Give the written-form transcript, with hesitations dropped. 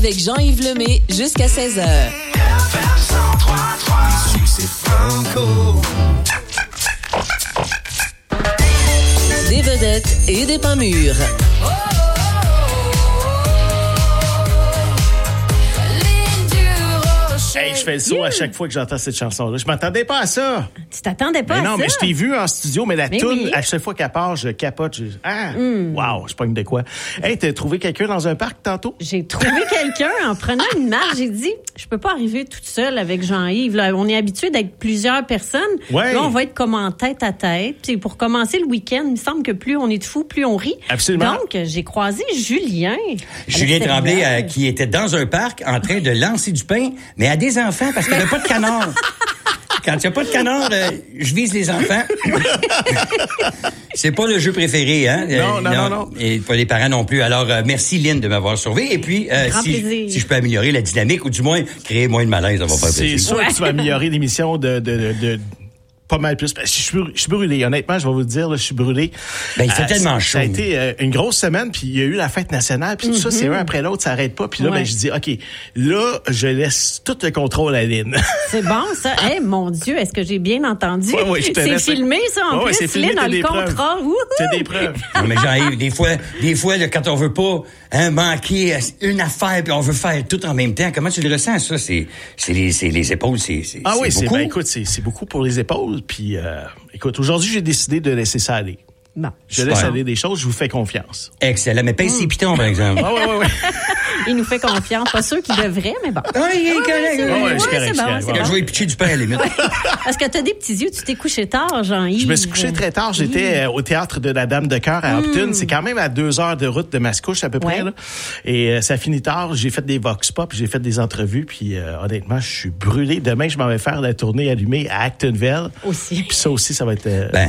Avec Jean-Yves Lemay jusqu'à 16h. Des vedettes et des pas mûrs. Hey, je fais le saut à chaque fois que j'entends cette chanson-là. Je m'attendais pas à ça. Tu t'attendais pas à ça? Non, mais je t'ai vu en studio, mais la toune, oui. à chaque fois qu'elle part, je capote. Wow, je pogne de quoi. Hey, t'as trouvé quelqu'un dans un parc tantôt? J'ai trouvé quelqu'un en prenant une marche. J'ai dit, je peux pas arriver toute seule avec Jean-Yves. Là, on est habitué d'être plusieurs personnes. Ouais. Là, on va être comme en tête à tête. Puis pour commencer le week-end, il me semble que plus on est de fous, plus on rit. Absolument. Donc, j'ai croisé Julien. Julien Tremblay, qui était dans un parc en train de lancer du pain, mais à des enfants, parce qu'il n'y a pas de canard. Quand il n'y a pas de canard, je vise les enfants. C'est pas le jeu préféré, hein? Non. Et pas les parents non plus. Alors, merci Lynn de m'avoir sauvé. Et puis, si je peux améliorer la dynamique, ou du moins créer moins de malaise, ça va faire plaisir. C'est sûr que tu vas améliorer l'émission de pas mal plus. Je suis brûlé. Honnêtement, je vais vous le dire, là, je suis brûlé. Ben, il fait tellement chaud. Ça a été une grosse semaine, puis il y a eu la fête nationale, puis tout ça, c'est un après l'autre, ça arrête pas. Puis là, je dis, OK, là, je laisse tout le contrôle à Lynn. C'est bon, ça. Hey, mon Dieu, est-ce que j'ai bien entendu? Oui, je te c'est laisse. filmé, ça, en plus. C'est filmé, Lynn, dans le contrat. C'est des preuves. Non, mais Jean-Yves, des fois, là, quand on veut pas manquer une affaire, puis on veut faire tout en même temps, comment tu le ressens, ça? C'est les épaules, c'est beaucoup. Écoute, c'est beaucoup pour les épaules, puis écoute, aujourd'hui, j'ai décidé de laisser ça aller. Bon. Je laisse aller des choses, je vous fais confiance. Excellent. Mais pèse ses pitons, par exemple. Oui. Il nous fait confiance. Pas sûr qu'il devrait, mais bon. Oui, il est correct. C'est correct. C'est bon. Je vais pitcher du pain à la limite. Parce que t'as des petits yeux, tu t'es couché tard, Jean-Yves. Je me suis couché très tard. J'étais au théâtre de la Dame de Cœur à Upton. C'est quand même à 2 heures de route de Mascouche, à peu près. Là. Et ça finit tard. J'ai fait des vox pop, j'ai fait des entrevues. Puis honnêtement, je suis brûlé. Demain, je m'en vais faire la tournée allumée à Actonville. Aussi. Puis ça aussi, ça va être...